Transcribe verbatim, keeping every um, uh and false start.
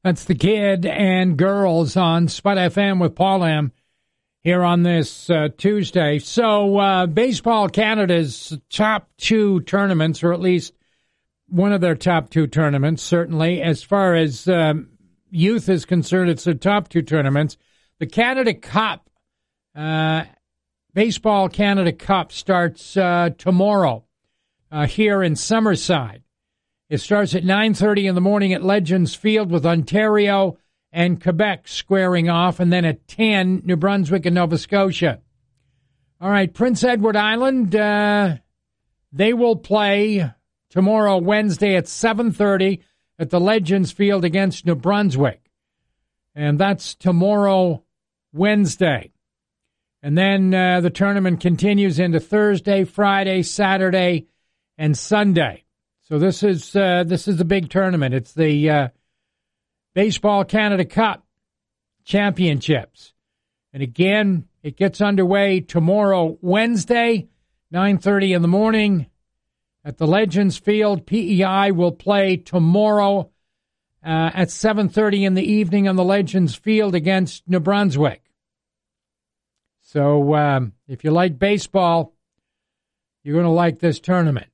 That's the Kid and Girls on Spud F M with Paul M. here on this uh, Tuesday. So uh, Baseball Canada's top two tournaments, or at least one of their top two tournaments, certainly, as far as um, youth is concerned, it's their top two tournaments. The Canada Cup, uh, Baseball Canada Cup starts uh, tomorrow uh, here in Summerside. It starts at nine thirty in the morning at Legends Field with Ontario and Quebec squaring off, and then at ten, New Brunswick and Nova Scotia. All right, Prince Edward Island, uh, they will play tomorrow, Wednesday at seven thirty at the Legends Field against New Brunswick. And that's tomorrow, Wednesday. And then uh, the tournament continues into Thursday, Friday, Saturday, and Sunday. So this is uh, this is a big tournament. It's the uh, Baseball Canada Cup Championships. And again, it gets underway tomorrow, Wednesday, nine thirty in the morning at the Legends Field. P E I will play tomorrow uh, at seven thirty in the evening on the Legends Field against New Brunswick. So um, if you like baseball, you're going to like this tournament.